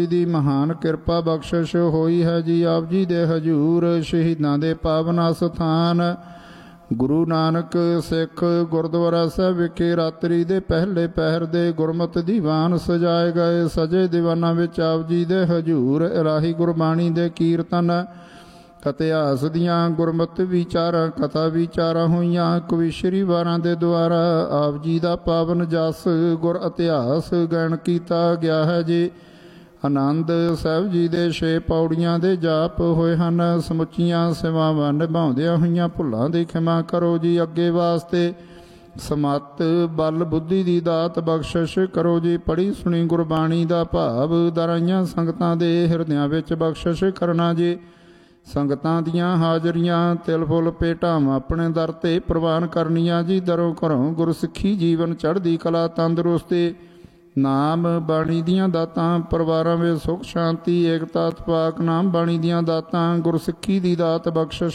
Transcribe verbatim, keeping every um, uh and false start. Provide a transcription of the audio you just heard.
ਦੀ ਮਹਾਨ ਕਿਰਪਾ ਬਖਸ਼ਿਸ਼ ਹੋਈ ਹੈ ਜੀ ਆਪ ਜੀ ਦੇ ਹਜੂਰ। ਸ਼ਹੀਦਾਂ ਦੇ ਪਾਵਨ ਅਸਥਾਨ ਗੁਰੂ ਨਾਨਕ ਸਿੱਖ ਗੁਰਦੁਆਰਾ ਸਾਹਿਬ ਵਿਖੇ ਰਾਤਰੀ ਦੇ ਪਹਿਲੇ ਪਹਿਰ ਦੇ ਗੁਰਮਤਿ ਦੀਵਾਨ ਸਜਾਏ ਗਏ। ਸਜੇ ਦੀਵਾਨਾਂ ਵਿੱਚ ਆਪ ਜੀ ਦੇ ਹਜੂਰ ਇਲਾਹੀ ਗੁਰਬਾਣੀ ਦੇ ਕੀਰਤਨ, ਇਤਿਹਾਸ ਦੀਆਂ ਗੁਰਮਤਿ ਵਿਚਾਰਾਂ, ਕਥਾ ਵਿਚਾਰਾਂ ਹੋਈਆਂ। ਕਵੀਸ਼ਰੀ ਵਾਰਾਂ ਦੇ ਦੁਆਰਾ ਆਪ ਜੀ ਦਾ ਪਾਵਨ ਜਸ ਗੁਰ ਇਤਿਹਾਸ ਗਾਇਨ ਕੀਤਾ ਗਿਆ ਹੈ ਜੀ। ਆਨੰਦ ਸਾਹਿਬ ਜੀ ਦੇ ਛੇ ਪੌੜੀਆਂ ਦੇ ਜਾਪ ਹੋਏ ਹਨ। ਸਮੁੱਚੀਆਂ ਸੇਵਾਵਾਂ ਨਿਭਾਉਂਦਿਆਂ ਹੋਈਆਂ ਭੁੱਲਾਂ ਦੀ ਖਿਮਾ ਕਰੋ ਜੀ। ਅੱਗੇ ਵਾਸਤੇ ਸਮੱਤ ਬਲ ਬੁੱਧੀ ਦੀ ਦਾਤ ਬਖਸ਼ਿਸ਼ ਕਰੋ ਜੀ। ਪੜ੍ਹੀ ਸੁਣੀ ਗੁਰਬਾਣੀ ਦਾ ਭਾਵ ਦਰਾਈਆਂ ਸੰਗਤਾਂ ਦੇ ਹਿਰਦਿਆਂ ਵਿੱਚ ਬਖਸ਼ਿਸ਼ ਕਰਨਾ ਜੀ। ਸੰਗਤਾਂ ਦੀਆਂ ਹਾਜ਼ਰੀਆਂ ਤਿਲ ਫੁੱਲ ਭੇਟਾਵਾਂ ਆਪਣੇ ਦਰ ਤੇ ਪ੍ਰਵਾਨ ਕਰਨੀਆਂ ਜੀ। ਦਰੋਂ ਘਰੋਂ ਗੁਰਸਿੱਖੀ ਜੀਵਨ ਚੜ੍ਹਦੀ ਕਲਾ ਤੰਦਰੁਸਤੀ ਨਾਮ ਬਾਣੀ ਦੀਆਂ ਦਾਤਾਂ, ਪਰਿਵਾਰਾਂ ਵਿੱਚ ਸੁੱਖ ਸ਼ਾਂਤੀ ਏਕਤਾ ਇਤਫਾਕ ਨਾਮ ਬਾਣੀ ਦੀਆਂ ਦਾਤਾਂ, ਗੁਰਸਿੱਖੀ ਦੀ ਦਾਤ ਬਖਸ਼ਿਸ਼